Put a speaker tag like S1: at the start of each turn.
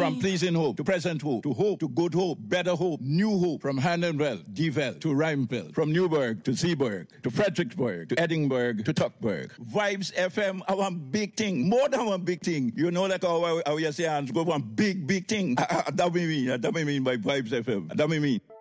S1: From pleasing hope to present hope to good hope, better hope, new hope. From Hannonville, Deville to Rhymeville. From Newburgh to Zeeburg to Fredericksburg to Edinburgh to Tuckburg. Vibes FM, our big thing. More than one big thing. You know, like how you say, go one big thing. That we mean by Vibes FM. That we mean.